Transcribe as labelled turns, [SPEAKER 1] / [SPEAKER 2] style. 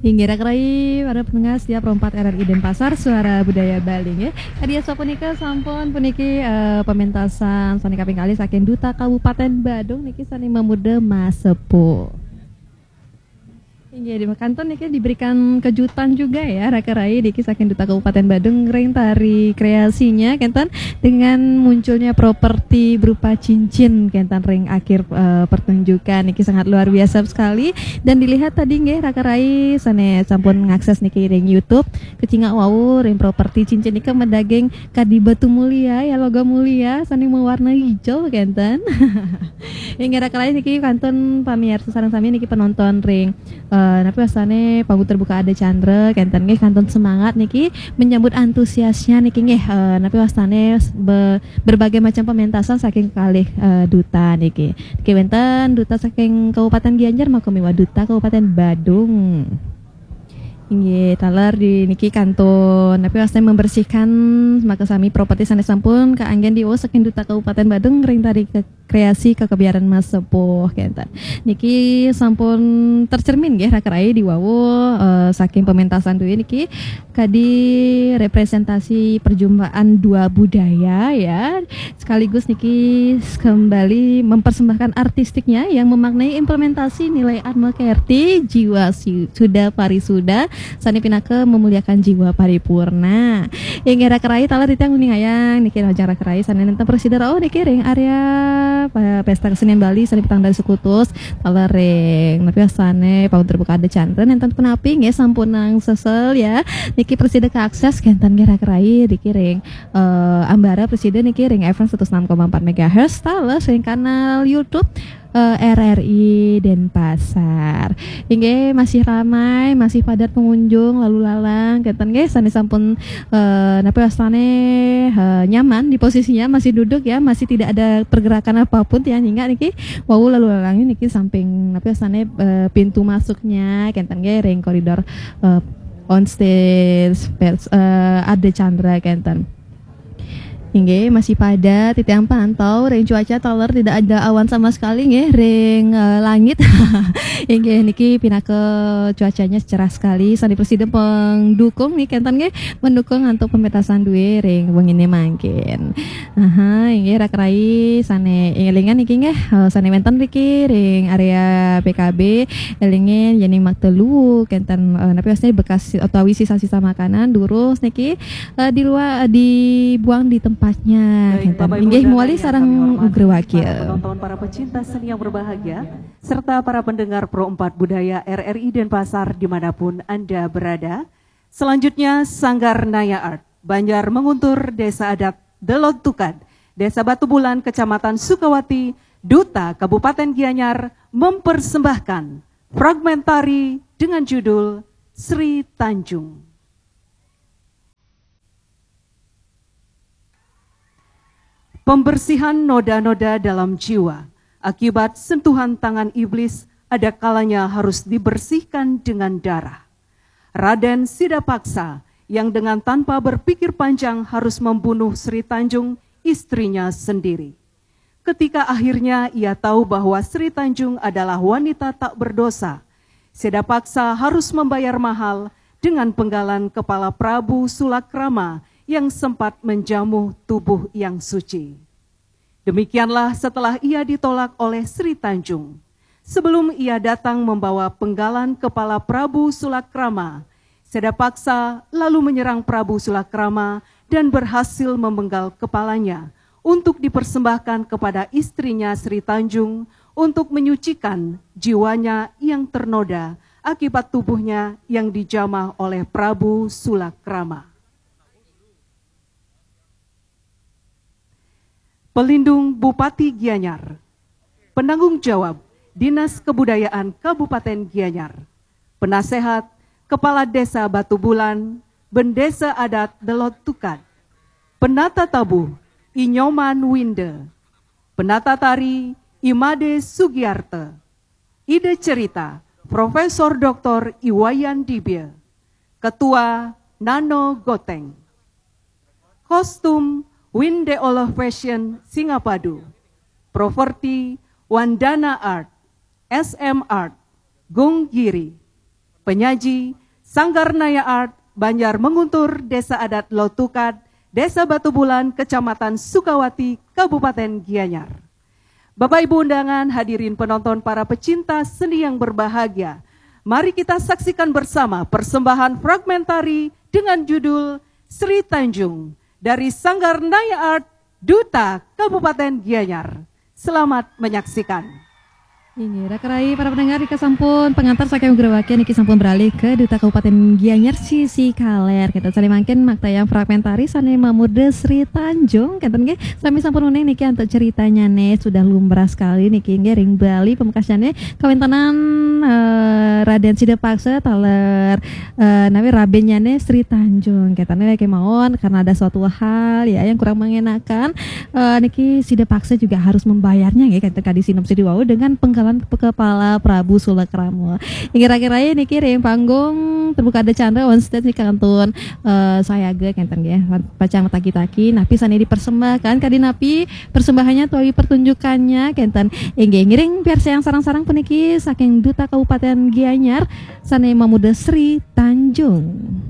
[SPEAKER 1] Hingga rakrai para pendengar setiap rompat RRI Denpasar Suara Budaya Bali ya. Adia sapunika sampun puniki pementasan sani kaping kali saking Duta Kabupaten Badung niki sani memuda Masepuh. Hingga di kanton niki diberikan kejutan juga ya Rakarai niki saking Duta Kabupaten Badung ring tari kreasinya kentan dengan munculnya properti berupa cincin kentan ring akhir pertunjukan niki sangat luar biasa sekali dan dilihat tadi nggih Rakarai sane sampun ngakses niki ring YouTube kecinga wau ring properti cincin niki medaging kadi batu mulia ya logam mulia sani mewarna hijau kentan. Hingga Rakarai niki kanton pamirsa sareng sami niki penonton ring napi wasane panggung terbuka ada Chandra kenten nggih kanton semangat niki menyambut antusiasnya niki nggih napi wasane berbagai macam pementasan saking kalih duta niki. Niki wonten duta saking Kabupaten Gianyar makomiwa duta Kabupaten Badung. Inggih taler di niki kanton napi wasane membersihkan maka sami properti sanes sampun kaanggen di saking duta Kabupaten Badung ring tari kreasi kekebiaran Masepuh kentan. Niki sampun tercermin nggih Rakarai di wawu saking pementasan duwe niki kadi representasi perjumpaan dua budaya ya. Sekaligus niki kembali mempersembahkan artistiknya yang memaknai implementasi nilai Atma Kerti jiwa suda parisuda sani pinake memuliakan jiwa paripurna. Yang Rakarai taler ditang uning hayang niki Rajang Rakarai sani nenten presiden niki ring area pesta kesenian Bali sani petang dari Sekutus talereng tapi asane panggung terbuka ada Chandra nenten penapi nggih sampun nang sesel ya niki presiden ke akses kentan nggih Rakarai niki ring Ambara presiden niki ring FM 106,4 MHz taler sing kanal YouTube RRI Denpasar. Hingga masih ramai, masih padat pengunjung lalu lalang. Keten guys, sani sampun napi wasane nyaman di posisinya masih duduk ya, masih tidak ada pergerakan apapun ya hingga niki wau lalu lalang niki samping napi wasane pintu masuknya kenten guys ring koridor on stage ada Chandra kenten. Hingga masih padat, titik yang pantau, ring cuaca taler tidak ada awan sama sekali nggih, ring langit. Hingga niki pinake cuacanya cerah sekali. Sandi presiden pendukung nih kentan nggih mendukung untuk pementasan duwe ring wengine mangkin. Hingga Rakarai sane elingan niki nggih sane wonten niki ring area PKB elingin yani maktelu kentan napi asline bekas utawi sisa-sisa makanan durus niki di luar dibuang di tempatnya. Inggih muali sareng ugre wakil.
[SPEAKER 2] Penonton para pecinta seni yang berbahagia serta para pendengar Pro 4 Budaya RRI Denpasar dimanapun Anda berada. Selanjutnya Sanggar Naya Art Banjar Menguntur Desa Adat Delot Tukad Desa Batu Bulan Kecamatan Sukawati Duta Kabupaten Gianyar mempersembahkan fragmen tari dengan judul Sri Tanjung. Pembersihan noda-noda dalam jiwa akibat sentuhan tangan iblis ada kalanya harus dibersihkan dengan darah. Raden Sidapaksa yang dengan tanpa berpikir panjang harus membunuh Sri Tanjung, istrinya sendiri. Ketika akhirnya ia tahu bahwa Sri Tanjung adalah wanita tak berdosa, Sidapaksa harus membayar mahal dengan penggalan kepala Prabu Sulakrama yang sempat menjamu tubuh yang suci. Demikianlah setelah ia ditolak oleh Sri Tanjung. Sebelum ia datang membawa penggalan kepala Prabu Sulakrama, Sidapaksa lalu menyerang Prabu Sulakrama dan berhasil memenggal kepalanya untuk dipersembahkan kepada istrinya Sri Tanjung untuk menyucikan jiwanya yang ternoda akibat tubuhnya yang dijamah oleh Prabu Sulakrama. Pelindung Bupati Gianyar, penanggung jawab Dinas Kebudayaan Kabupaten Gianyar, penasehat Kepala Desa Batu Bulan, Bendesa Adat Delot Tukad, penata tabuh Inyoman Winde, penata tari Imade Sugiarte, ide cerita Profesor Dr. Iwayan Dibye, Ketua Nano Goteng, kostum Winde Olof Fashion Singapadu, properti Wandana Art, SM Art, Gung Giri, Penyaji Sanggar Naya Art Banjar Menguntur, Desa Adat Lotukat, Desa Batu Bulan, Kecamatan Sukawati, Kabupaten Gianyar. Bapak Ibu undangan, hadirin penonton, para pecinta seni yang berbahagia, mari kita saksikan bersama persembahan fragmentari dengan judul Sri Tanjung dari Sanggar Naya Art Duta Kabupaten Gianyar. Selamat menyaksikan.
[SPEAKER 1] Ini rakerai para pendengar di sampun pengantar saking Gerawakian niki sampun beralih ke Duta Kabupaten Gianyar sisi Kaler. Kita saling mangkin makta yang fragmentari sane Mamuda Sri Tanjung. Kenten nggih sami sampun uneng niki untuk ceritanya nih sudah lumrah sekali niki nggih ring Bali pemekasannya kawintenan Raden Sidapaksa taler nawi rabennya Sri Tanjung. Ketane lagi mawon karena ada suatu hal ya yang kurang mengenakan niki Sidapaksa juga harus membayarnya nggih kenten kadi sinopsis diwau dengan Kepala Prabu Sulakramo. Kira-kira niki ring panggung terbuka ada Chandra on stage nih kantun saya ge kenten ya pacang taki-taki napi sane dipersembahkan kadi napi persembahannya tuai pertunjukannya kenten inggih ngiring versi yang sarang-sarang puniki saking Duta Kabupaten Gianyar sane Mamuda Sri Tanjung.